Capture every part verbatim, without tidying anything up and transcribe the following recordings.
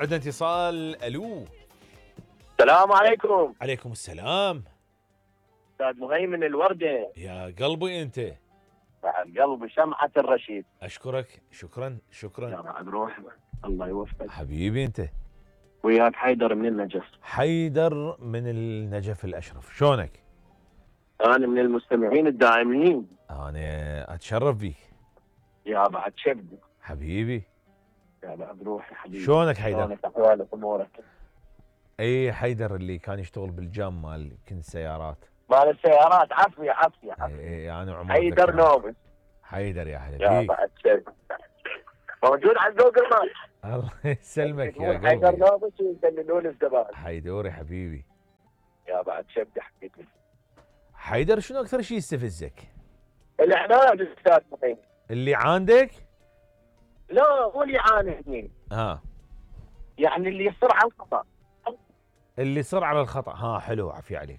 عندنا اتصال. الو. السلام عليكم. عليكم السلام. استاذ مهيمن الوردة. يا قلبي انت. بعد قلبي شمعة الرشيد. اشكرك. شكرا شكرا. يا بعد روح. الله يوفقك. حبيبي انت. وياك حيدر من النجف. حيدر من النجف الاشرف، شلونك؟ انا من المستمعين الدائمين. انا اتشرف بيك. يا بعد شبدي. حبيبي. يا بعد روحي حبيبي. شلونك حيدر؟ شلونك احوالك امورك؟ اي حيدر اللي كان يشتغل بالجام مال كل السيارات. مال السيارات. عافية عافية اي عافية. اي انا وعمر حيدر ذكرنا. نوبس. حيدر يا هلا يا فيك. بعد شبدي. موجود على جوجل ماب. الله يسلمك يا حيدر قلبي. نوبس ويسللون الزبائن. حيدوري حبيبي. يا بعد شبدي حبيبي. حيدر شنو اكثر شيء يستفزك؟ الاعلان استاذ مهيمن. اللي عندك؟ لا هو اللي يعاندني. ها. يعني اللي يصير على الخطأ. اللي يصر على الخطأ. ها حلو، عافية عليك.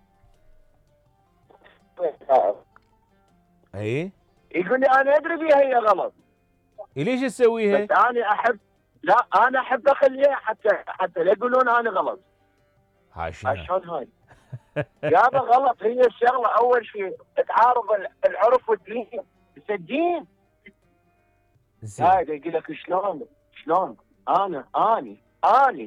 اي. يقول لي انا ادري بيها هي غلط. ليش تسويها؟ بس انا احب. لا انا احب اخليها حتى حتى لا يقولون انا غلط. هاي شنو؟ شلون هاي؟ يابا غلط. هي الشغله اول شيء تعارض العرف والدين. بس الدين زين. هاي يقول لك شلون شلون انا اني اني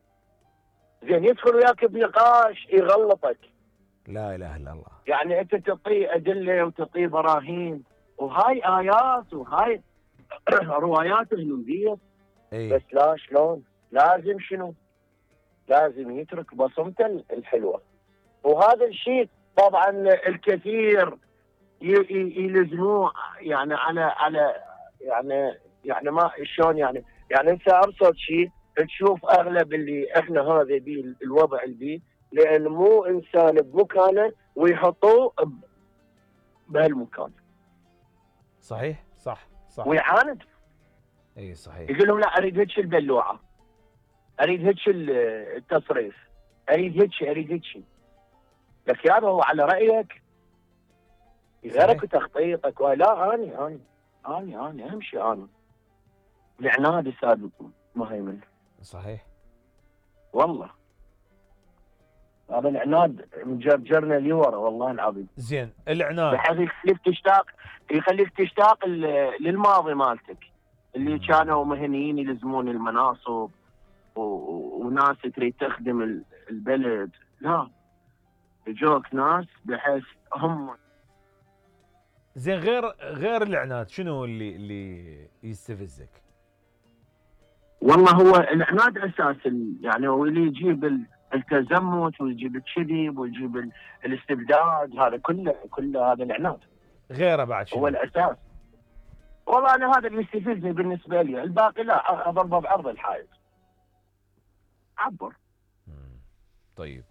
زين يدخل وياك بنقاش يغلطك. لا اله الا الله. يعني انت تعطيه ادله وتعطيه براهين وهاي ايات وهاي روايات الهنديه. اي. بس لا شلون لازم شنو؟ لازم يترك بصمته الحلوه. وهذا الشيء طبعا الكثير يلزموه يعني على على يعني يعني ما شلون يعني يعني انت ابسط شيء تشوف اغلب اللي احنا هذا بيه الوضع اللي بيه لان مو انسان بمكانه ويحطوه بهالمكان. صحيح صح صح. ويعاند. اي صحيح. يقول لهم لا اريد هيك البلوعه. اريد هيك التصريف. اريد هيك اريد هيك. لك يابا هو على رايك غيرك وتخطيطك. ولا اني اني اني اني اهم شيء اني. العناد استاذ مهيمن. صحيح. والله هذا العناد مجرجرنا لورا والله العظيم. زين العناد بحيث يخليك تشتاق يخليك تشتاق للماضي مالتك اللي كانوا مهنيين يلزمون المناصب وناس تريد تخدم البلد. لا يجوك ناس بحيث هم. زين غير غير العناد شنو اللي اللي يستفزك؟ والله هو العناد اساس يعني هو اللي يجيب التزمت ويجيب الكذب ويجيب الاستبداد. هذا كله كله هذا العناد. غيره بعد شنو؟ هو الاساس. والله انا هذا اللي يستفزني بالنسبه لي. الباقي لا اضربه بعرض الحائط. عبر. مم. طيب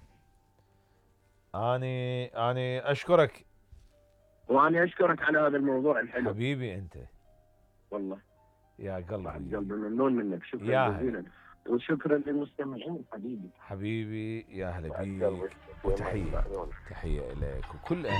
اني اني اشكرك. وانا اشكرك على هذا الموضوع الحلو. حبيبي انت. والله يا قلبي. قلبي ممنون منك. شكرا جزيلا. وشكرا للمستمعين حبيبي. حبيبي يا هلا بيك. وتحيه تحيه لك وكل